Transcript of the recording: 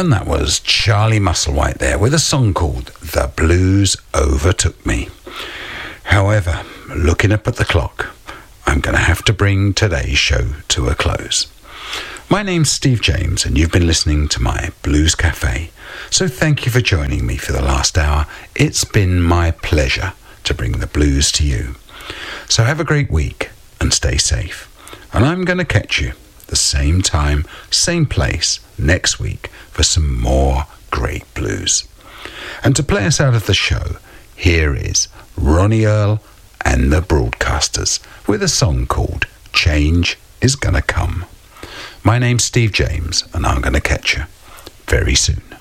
And that was Charlie Musselwhite there with a song called The Blues Overtook Me. However, looking up at the clock, I'm going to have to bring today's show to a close. My name's Steve James and you've been listening to my Blues Cafe. So thank you for joining me for the last hour. It's been my pleasure to bring the blues to you. So have a great week and stay safe. And I'm going to catch you the same time, same place next week for some more great blues. And to play us out of the show, here is Ronnie Earl and the Broadcasters with a song called Change Is Gonna Come. My name's Steve James and I'm going to catch you very soon.